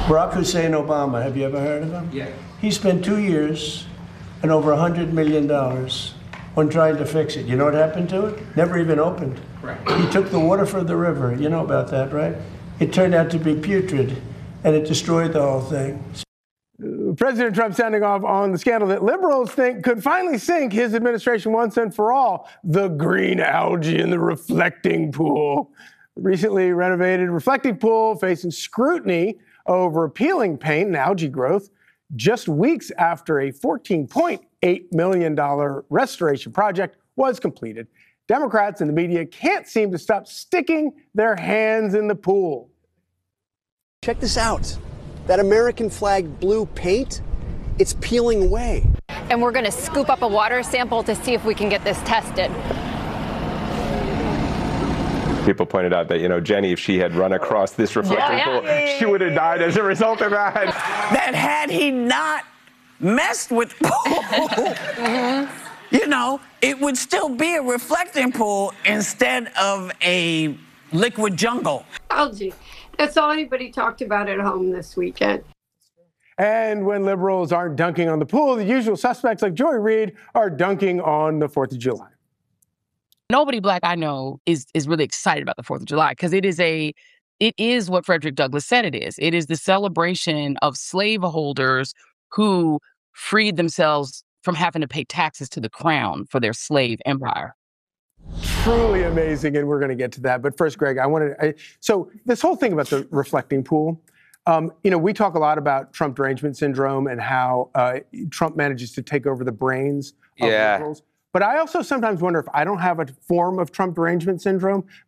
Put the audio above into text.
Barack Hussein Obama, have you ever heard of him? Yeah. He spent 2 years and over $100 million on trying to fix it. You know what happened to it? Never even opened. Right. He took the water from the river. You know about that, right? It turned out to be putrid, and it destroyed the whole thing. President Trump sounding off on the scandal that liberals think could finally sink his administration once and for all: the green algae in the reflecting pool. Recently renovated reflecting pool facing scrutiny over appealing paint and algae growth just weeks after a $14.8 million restoration project was completed. Democrats and the media can't seem to stop sticking their hands in the pool. Check this out. That American flag blue paint, it's peeling away. And we're going to scoop up a water sample to see if we can get this tested. People pointed out that, Jenny, if she had run across this reflecting pool, she would have died as a result of that. That had he not messed with pool, it would still be a reflecting pool instead of a liquid jungle. Algae. That's all anybody talked about at home this weekend. And when liberals aren't dunking on the pool, the usual suspects like Joy Reid are dunking on the 4th of July. Nobody Black I know is really excited about the 4th of July because it is what Frederick Douglass said it is. It is the celebration of slaveholders who freed themselves from having to pay taxes to the crown for their slave empire. Truly amazing, and we're going to get to that. But first, Greg, so this whole thing about the reflecting pool, we talk a lot about Trump derangement syndrome and how Trump manages to take over the brains of liberals. But I also sometimes wonder if I don't have a form of Trump derangement syndrome,